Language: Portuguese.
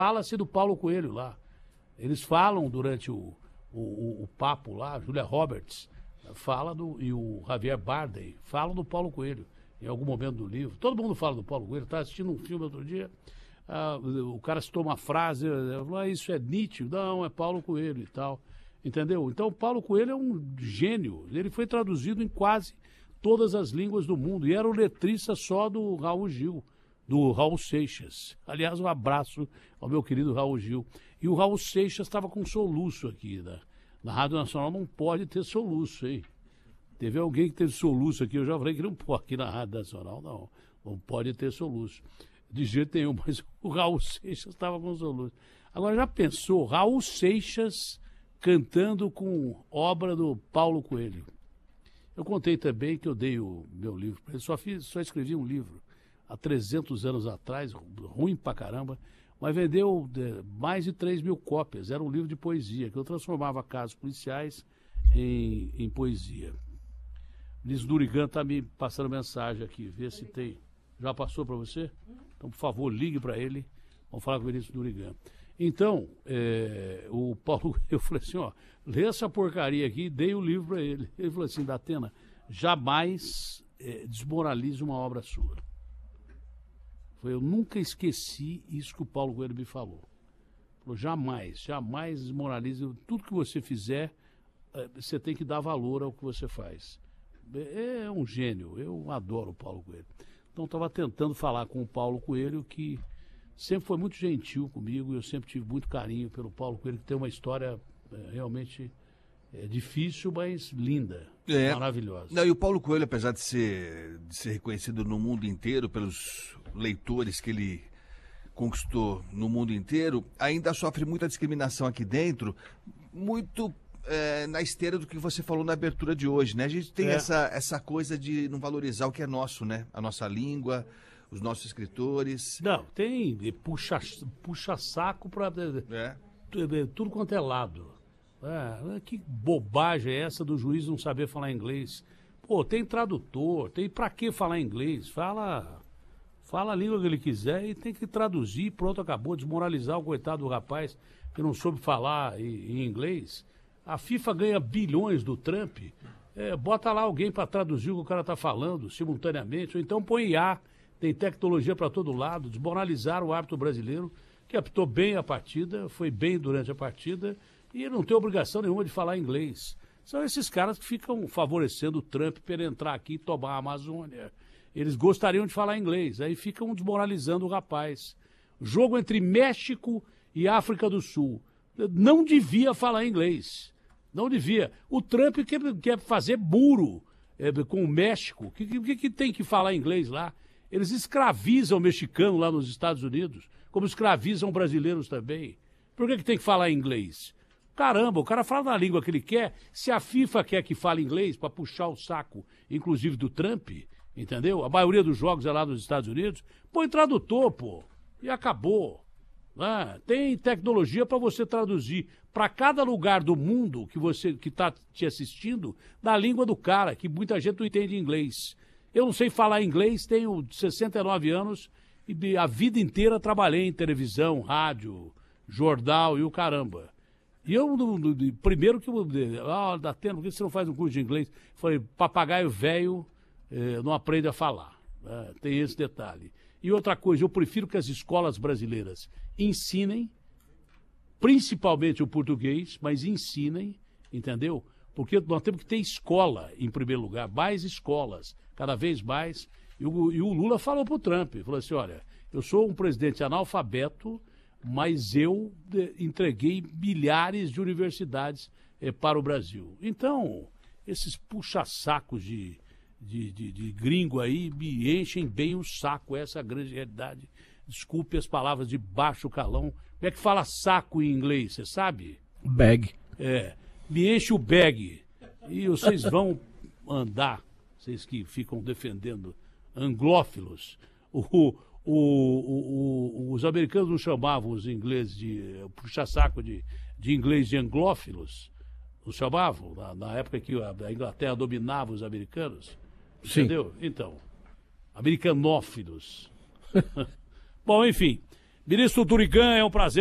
Fala-se do Paulo Coelho lá. Eles falam durante o papo lá, Julia Roberts, e o Javier Bardem, falam do Paulo Coelho, em algum momento do livro. Todo mundo fala do Paulo Coelho. Estava assistindo um filme outro dia, o cara citou uma frase, falou, isso é Nietzsche? Não, é Paulo Coelho e tal. Entendeu? Então, o Paulo Coelho é um gênio. Ele foi traduzido em quase todas as línguas do mundo. E era o letrista só do Raul Gil, do Raul Seixas. Aliás, um abraço ao meu querido Raul Gil. E o Raul Seixas estava com soluço aqui. Na Rádio Nacional não pode ter soluço, hein? Teve alguém que teve soluço aqui, eu já falei que não pode. Aqui na Rádio Nacional, não. Não pode ter soluço. De jeito nenhum, mas o Raul Seixas estava com soluço. Agora, já pensou? Raul Seixas cantando com obra do Paulo Coelho. Eu contei também que eu dei o meu livro para ele, só escrevi um livro há 300 anos atrás, ruim pra caramba, mas vendeu mais de 3 mil cópias. Era um livro de poesia, que eu transformava casos policiais em poesia. O Vinícius Durigan está me passando mensagem aqui, vê se tem. Já passou para você? Então, por favor, ligue para ele. Vamos falar com o Vinícius Durigan. Então, o Paulo, eu falei assim, ó, lê essa porcaria aqui e dei o livro para ele. Ele falou assim, Datena, jamais desmoralize uma obra sua. Eu nunca esqueci isso que o Paulo Coelho me falou. Falou, jamais desmoralize. Tudo que você fizer, você tem que dar valor ao que você faz. É um gênio, eu adoro o Paulo Coelho. Então, estava tentando falar com o Paulo Coelho, que sempre foi muito gentil comigo, eu sempre tive muito carinho pelo Paulo Coelho, que tem uma história realmente difícil, mas linda, maravilhosa. Não, e o Paulo Coelho, apesar de ser reconhecido no mundo inteiro pelos leitores que ele conquistou no mundo inteiro, ainda sofre muita discriminação aqui dentro, muito na esteira do que você falou na abertura de hoje, né? A gente tem essa coisa de não valorizar o que é nosso, né? A nossa língua, os nossos escritores. Não, tem puxa saco para tudo quanto é lado. Que bobagem é essa do juiz não saber falar inglês? Pô, tem tradutor, tem pra que falar inglês? Fala a língua que ele quiser e tem que traduzir, pronto, acabou, desmoralizar o coitado do rapaz que não soube falar em inglês. A FIFA ganha bilhões do Trump, bota lá alguém para traduzir o que o cara tá falando simultaneamente, ou então põe IA. Tem tecnologia para todo lado, desmoralizar o árbitro brasileiro, que apitou bem a partida, foi bem durante a partida, e não tem obrigação nenhuma de falar inglês. São esses caras que ficam favorecendo o Trump para ele entrar aqui e tomar a Amazônia. Eles gostariam de falar inglês, aí ficam desmoralizando o rapaz. Jogo entre México e África do Sul. Não devia falar inglês. Não devia. O Trump quer fazer muro com o México. O que tem que falar inglês lá? Eles escravizam o mexicano lá nos Estados Unidos, como escravizam brasileiros também. Por que tem que falar inglês? Caramba, o cara fala na língua que ele quer. Se a FIFA quer que fale inglês para puxar o saco, inclusive do Trump, entendeu? A maioria dos jogos é lá nos Estados Unidos. Põe tradutor, pô. E acabou. Tem tecnologia para você traduzir para cada lugar do mundo que está te assistindo, da língua do cara, que muita gente não entende inglês. Eu não sei falar inglês, tenho 69 anos e a vida inteira trabalhei em televisão, rádio, jornal e o caramba. E eu, primeiro que Datena, por que você não faz um curso de inglês? Falei, papagaio velho não aprende a falar. Tem esse detalhe. E outra coisa, eu prefiro que as escolas brasileiras ensinem, principalmente o português, mas ensinem, entendeu? Porque nós temos que ter escola, em primeiro lugar, mais escolas, cada vez mais. E o Lula falou para o Trump, falou assim, olha, eu sou um presidente analfabeto, mas eu entreguei milhares de universidades para o Brasil. Então, esses puxa-sacos de gringo aí me enchem bem o saco, essa é a grande realidade. Desculpe as palavras de baixo calão. Como é que fala saco em inglês, você sabe? Bag. Me enche o bag. E vocês vão andar, vocês que ficam defendendo anglófilos. Os americanos não chamavam os ingleses de puxa-saco de inglês de anglófilos. Não chamavam? Na época que a Inglaterra dominava os americanos. Sim. Entendeu? Então, americanófilos. Bom, enfim, Ministro Turican, é um prazer.